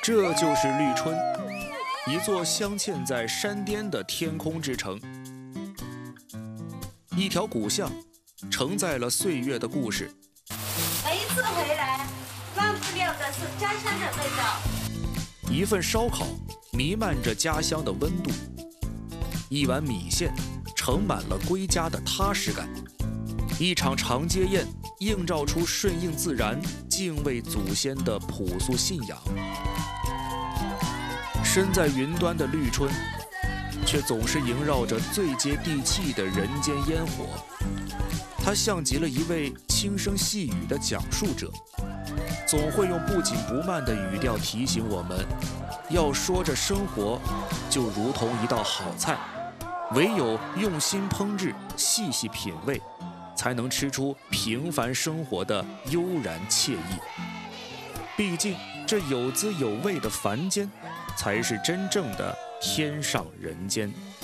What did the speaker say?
这就是绿春，一座镶嵌在山巅的天空之城。一条古巷，承载了岁月的故事。 每一次回来，忘不了的是家乡的味道。 一份烧烤，弥漫着家乡的温度；一碗米线，盛满了归家的踏实感；一场长街宴，映照出顺应自然、敬畏祖先的朴素信仰。身在云端的绿春，却总是萦绕着最接地气的人间烟火。它像极了一位轻声细语的讲述者，总会用不紧不慢的语调提醒我们，要说着生活就如同一道好菜，唯有用心烹制，细细品味，才能吃出平凡生活的悠然惬意。毕竟这有滋有味的凡间，才是真正的天上人间。